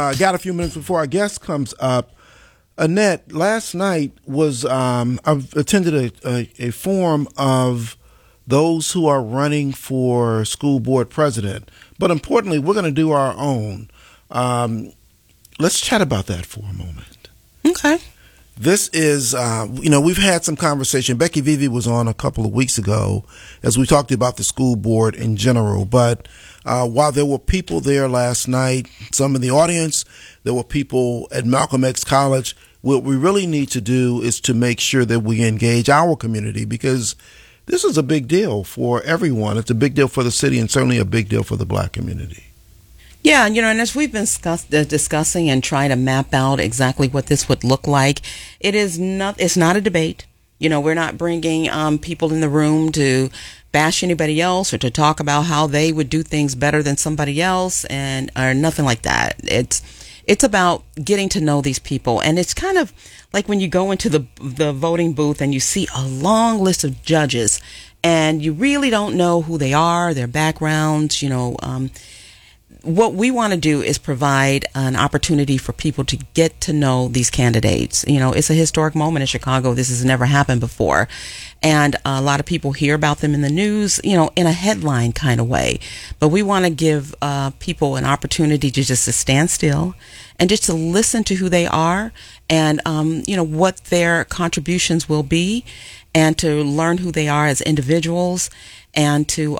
I got a few minutes before our guest comes up. Annette, last night was I attended a forum of those who are running for school board president. But importantly, we're going to do our own. Let's chat about that for a moment. Okay. This is, we've had some conversation. Becky Vivi was on a couple of weeks ago as we talked about the school board in general. But while there were people there last night, some in the audience, there were people at Malcolm X College. What we really need to do is to make sure that we engage our community, because this is a big deal for everyone. It's a big deal for the city and certainly a big deal for the Black community. Yeah, and as we've been discussing and trying to map out exactly what this would look like, it's not a debate. We're not bringing people in the room to bash anybody else or to talk about how they would do things better than somebody else or nothing like that. It's about getting to know these people. And it's kind of like when you go into the voting booth and you see a long list of judges and you really don't know who they are, their backgrounds, what we want to do is provide an opportunity for people to get to know these candidates. It's a historic moment in Chicago. This has never happened before. And a lot of people hear about them in the news, in a headline kind of way. But we want to give people an opportunity to just to stand still and just to listen to who they are and, what their contributions will be, and to learn who they are as individuals, and to,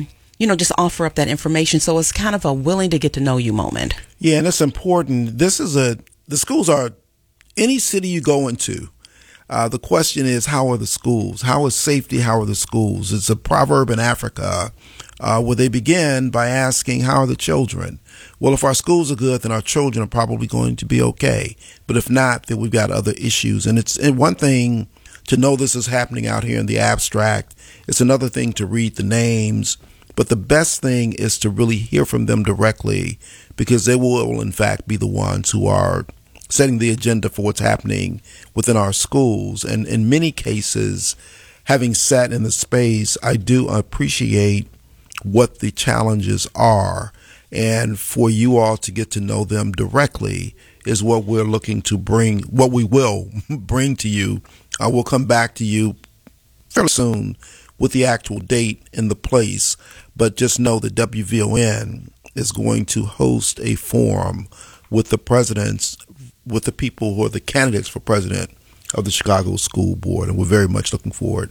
just offer up that information. So it's kind of a willing to get to know you moment. Yeah, and it's important. The schools are, any city you go into, the question is, how are the schools? How is safety? How are the schools? It's a proverb in Africa where they begin by asking, how are the children? Well, if our schools are good, then our children are probably going to be okay. But if not, then we've got other issues. And it's one thing to know this is happening out here in the abstract. It's another thing to read the names. But the best thing is to really hear from them directly, because they will, in fact, be the ones who are setting the agenda for what's happening within our schools. And in many cases, having sat in the space, I do appreciate what the challenges are. And for you all to get to know them directly is what we're looking to bring, what we will bring to you. I will come back to you fairly soon with the actual date and the place. But just know that WVON is going to host a forum with the presidents, with the people who are the candidates for president of the Chicago School Board. And we're very much looking forward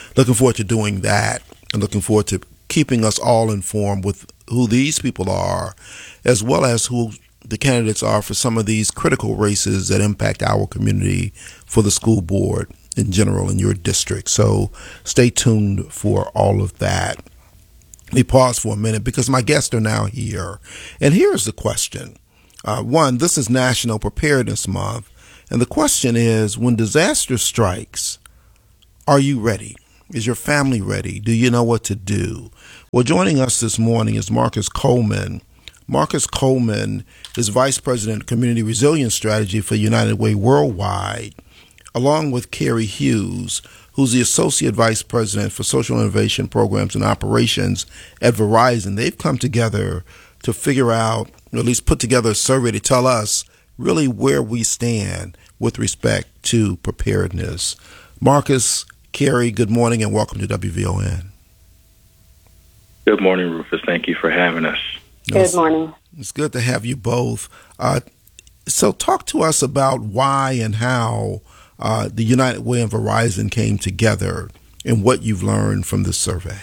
to doing that, and looking forward to keeping us all informed with who these people are, as well as who the candidates are for some of these critical races that impact our community for the school board in general in your district. So stay tuned for all of that. Let me pause for a minute because my guests are now here. And here's the question. One, this is National Preparedness Month. And the question is, when disaster strikes, are you ready? Is your family ready? Do you know what to do? Well, joining us this morning is Marcus Coleman. Marcus Coleman is Vice President of Community Resilience Strategy for United Way Worldwide, along with Carrie Hughes, who's the Associate Vice President for Social Innovation Programs and Operations at Verizon. They've come together to figure out, or at least put together a survey to tell us really where we stand with respect to preparedness. Marcus, Carrie, good morning and welcome to WVON. Good morning, Rufus. Thank you for having us. Good morning. It's good to have you both. So talk to us about why and how the United Way and Verizon came together and what you've learned from this survey.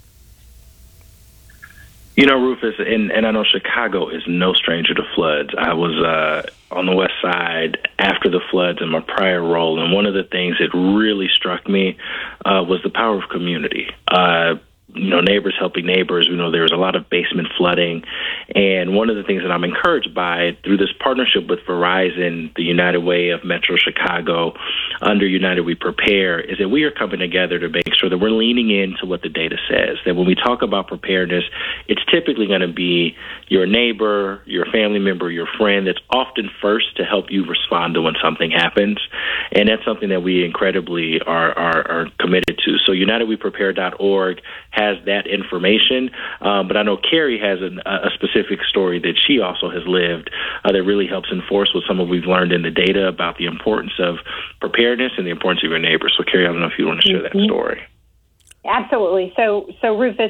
Rufus, and I know Chicago is no stranger to floods. I was on the west side after the floods in my prior role, and one of the things that really struck me was the power of community. Neighbors helping neighbors. There was a lot of basement flooding. And one of the things that I'm encouraged by through this partnership with Verizon, the United Way of Metro Chicago, under United We Prepare, is that we are coming together to make sure that we're leaning into what the data says. That when we talk about preparedness, it's typically going to be your neighbor, your family member, your friend that's often first to help you respond to when something happens. And that's something that we incredibly are committed to. So UnitedWePrepare.org has that information. But I know Carrie has a specific story that she also has lived that really helps enforce what some of we've learned in the data about the importance of preparedness and the importance of your neighbors. So, Carrie, I don't know if you want to share that story. Absolutely. So Rufus,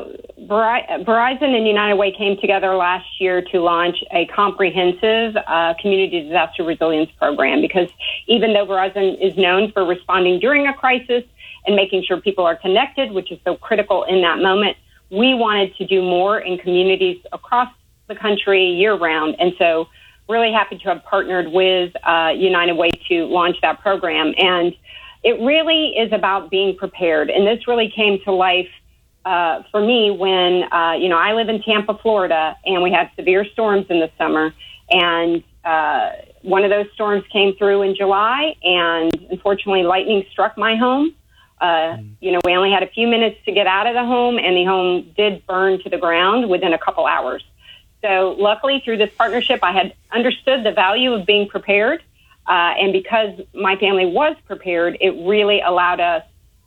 Verizon and United Way came together last year to launch a comprehensive community disaster resilience program, because even though Verizon is known for responding during a crisis and making sure people are connected, which is so critical in that moment, we wanted to do more in communities across the country year-round. And so really happy to have partnered with United Way to launch that program. And it really is about being prepared. And this really came to life for me when, I live in Tampa, Florida, and we had severe storms in the summer. And one of those storms came through in July, and unfortunately lightning struck my home. We only had a few minutes to get out of the home, and the home did burn to the ground within a couple hours. So luckily, through this partnership, I had understood the value of being prepared. And because my family was prepared, it really allowed us,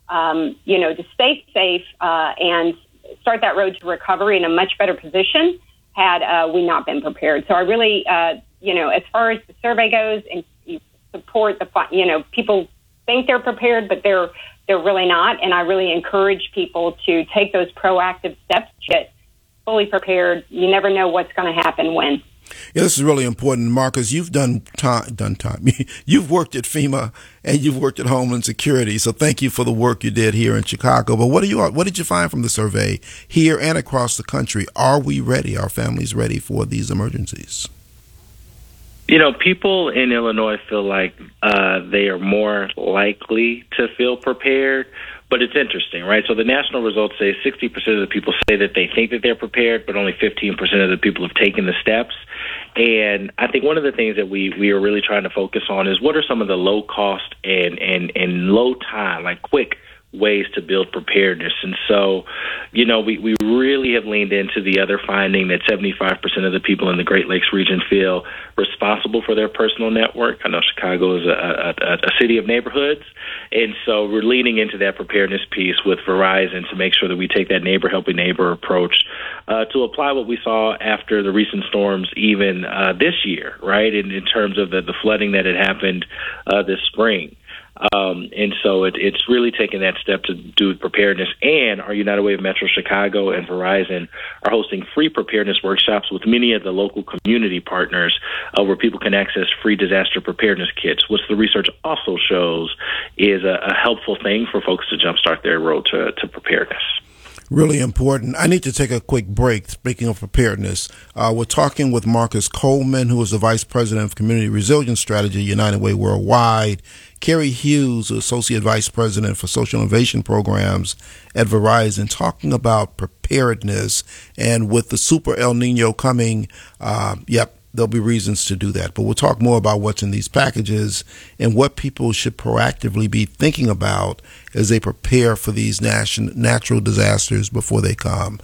to stay safe and start that road to recovery in a much better position had we not been prepared. So I really, as far as the survey goes, and you support the, people think they're prepared, but they're really not. And I really encourage people to take those proactive steps to get fully prepared. You never know what's going to happen when. Yeah, this is really important, Marcus. You've done time. You've worked at FEMA and you've worked at Homeland Security. So thank you for the work you did here in Chicago. But what did you find from the survey here and across the country? Are we ready? Are families ready for these emergencies? People in Illinois feel like they are more likely to feel prepared. But it's interesting, right? So the national results say 60% of the people say that they think that they're prepared, but only 15% of the people have taken the steps. And I think one of the things that we are really trying to focus on is what are some of the low cost and low time, like quick ways to build preparedness. And so, we really have leaned into the other finding that 75% of the people in the Great Lakes region feel responsible for their personal network. I know Chicago is a city of neighborhoods. And so we're leaning into that preparedness piece with Verizon to make sure that we take that neighbor helping neighbor approach to apply what we saw after the recent storms even this year, right, in terms of the flooding that had happened this spring. And so it's really taking that step to do preparedness. And our United Way of Metro Chicago and Verizon are hosting free preparedness workshops with many of the local community partners where people can access free disaster preparedness kits, which the research also shows is a helpful thing for folks to jumpstart their road to preparedness. Really important. I need to take a quick break. Speaking of preparedness, we're talking with Marcus Coleman, who is the Vice President of Community Resilience Strategy, United Way Worldwide, Carrie Hughes, Associate Vice President for Social Innovation Programs at Verizon, talking about preparedness. And with the Super El Nino coming, there'll be reasons to do that. But we'll talk more about what's in these packages and what people should proactively be thinking about as they prepare for these natural disasters before they come.